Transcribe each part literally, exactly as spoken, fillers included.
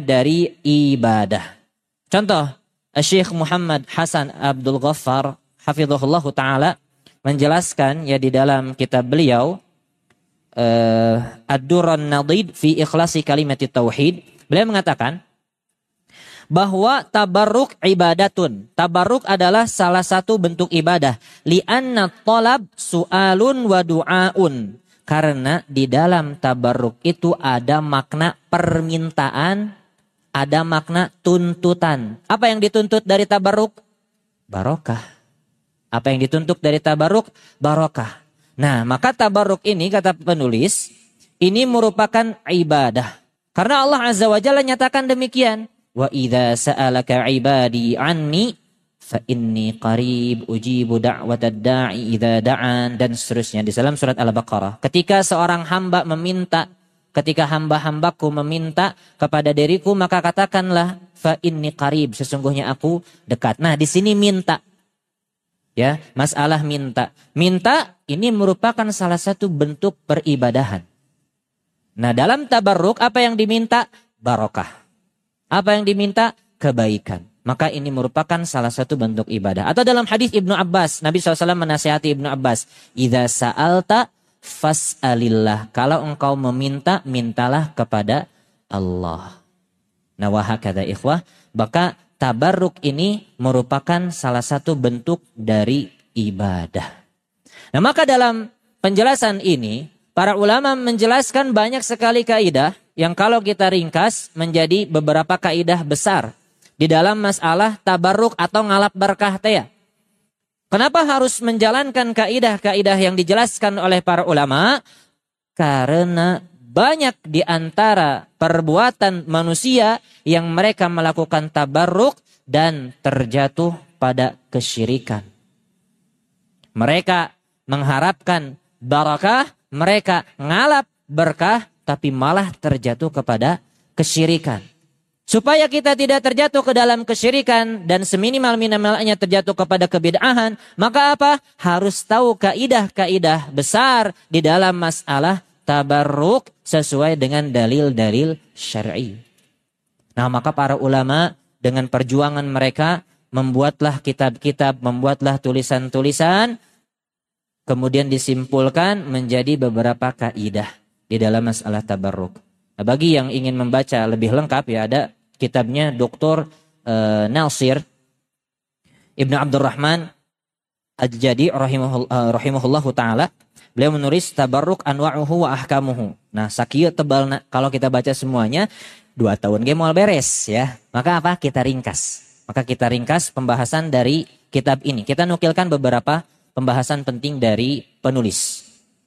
dari ibadah. Contoh, Syekh Muhammad Hasan Abdul Ghaffar hafizahullah taala menjelaskan ya di dalam kitab beliau uh, Ad-Durrun Nadid fi Ikhlasi Kalimatit Tauhid. Beliau mengatakan bahwa tabarruk ibadatun. Tabarruk adalah salah satu bentuk ibadah. Li'anna tolab su'alun wa du'aun. Karena di dalam tabarruk itu ada makna permintaan, ada makna tuntutan. Apa yang dituntut dari tabarruk? Barokah. Apa yang dituntut dari tabarruk? Barokah. Nah, maka tabarruk ini kata penulis, ini merupakan ibadah. Karena Allah Azza wa Jalla nyatakan demikian. Wa idza sa'alaka 'ibadi 'anni fa inni qarib ujibu da'watad da'i idza da'an, dan seterusnya di dalam surat Al-Baqarah. Ketika seorang hamba meminta, ketika hamba-hambaku meminta kepada diriku, maka katakanlah fa inni qarib, sesungguhnya aku dekat. Nah, di sini minta. Ya, masalah minta. Minta ini merupakan salah satu bentuk peribadahan. Nah, dalam tabarruk apa yang diminta? Barokah. Apa yang diminta? Kebaikan. Maka ini merupakan salah satu bentuk ibadah. Atau dalam hadis Ibnu Abbas, Nabi shallallahu alaihi wasallam menasihati Ibnu Abbas, idza sa'alta fas'alillah. Kalau engkau meminta, mintalah kepada Allah. Nah, wa hakadha ikhwah, maka tabarruk ini merupakan salah satu bentuk dari ibadah. Nah, maka dalam penjelasan ini para ulama menjelaskan banyak sekali kaidah yang kalau kita ringkas menjadi beberapa kaidah besar di dalam masalah tabarruk atau ngalap berkah teh. Kenapa harus menjalankan kaidah-kaidah yang dijelaskan oleh para ulama? Karena banyak di antara perbuatan manusia yang mereka melakukan tabarruk dan terjatuh pada kesyirikan. Mereka mengharapkan barakah, mereka ngalap berkah, tapi malah terjatuh kepada kesyirikan. Supaya kita tidak terjatuh ke dalam kesyirikan dan seminimal-minimalnya terjatuh kepada kebid'ahan, maka apa? Harus tahu kaidah-kaidah besar di dalam masalah tabarruk sesuai dengan dalil-dalil syar'i. Nah, maka para ulama dengan perjuangan mereka membuatlah kitab-kitab, membuatlah tulisan-tulisan, kemudian disimpulkan menjadi beberapa kaidah di dalam masalah tabarruk. Nah, bagi yang ingin membaca lebih lengkap ya ada kitabnya Doktor uh, Nasir Ibnu Abdurrahman Al-Jadi rahimahullah, uh, rahimahullahu taala. Beliau menulis tabarruk anwa'uhu wa ahkamuhu. Nah, sakieu tebal na, kalau kita baca semuanya dua tahun ge moal beres ya. Maka apa? Kita ringkas. Maka kita ringkas pembahasan dari kitab ini. Kita nukilkan beberapa pembahasan penting dari penulis.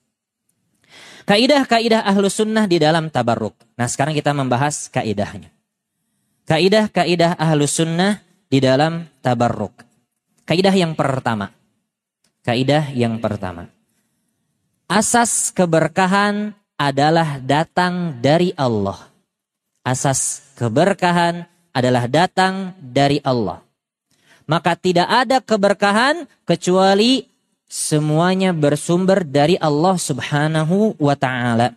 Kaidah-kaidah Ahlus Sunnah di dalam tabarruk. Nah, sekarang kita membahas kaidahnya. Kaidah-kaidah Ahlus Sunnah di dalam tabarruk. Kaidah yang pertama. Kaidah yang pertama. Asas keberkahan adalah datang dari Allah. Asas keberkahan adalah datang dari Allah. Maka tidak ada keberkahan kecuali semuanya bersumber dari Allah Subhanahu wa ta'ala.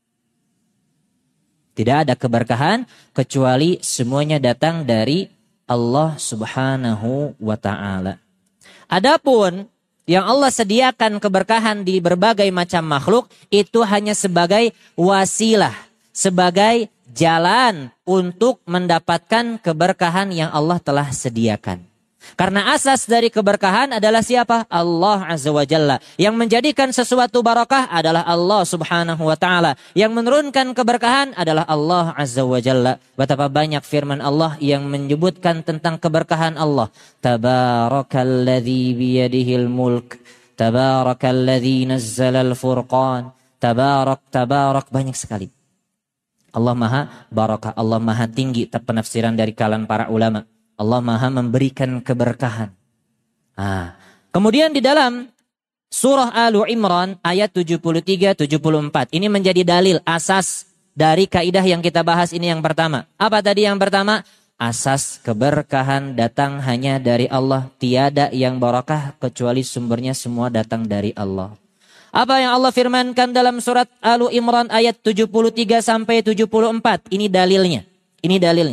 Tidak ada keberkahan kecuali semuanya datang dari Allah Subhanahu wa ta'ala. Adapun yang Allah sediakan keberkahan di berbagai macam makhluk itu hanya sebagai wasilah, sebagai jalan untuk mendapatkan keberkahan yang Allah telah sediakan. Karena asas dari keberkahan adalah siapa? Allah Azza wa Jalla. Yang menjadikan sesuatu barakah adalah Allah Subhanahu wa ta'ala. Yang menurunkan keberkahan adalah Allah Azza wa Jalla. Betapa banyak firman Allah yang menyebutkan tentang keberkahan Allah. Tabarakalladzi biyadihil mulk. Tabarakalladzi nazzalal furqan. Tabarak, tabarak. Banyak sekali. Allah maha barakah. Allah maha tinggi. Penafsiran dari kalangan para ulama. Allah maha memberikan keberkahan. Nah, kemudian di dalam surah Al Imran ayat tujuh puluh tiga tujuh puluh empat. Ini menjadi dalil asas dari kaidah yang kita bahas ini yang pertama. Apa tadi yang pertama? Asas keberkahan datang hanya dari Allah. Tiada yang barakah kecuali sumbernya semua datang dari Allah. Apa yang Allah firmankan dalam surat Al Imran ayat tujuh puluh tiga sampai tujuh puluh empat. Ini dalilnya. Ini dalilnya.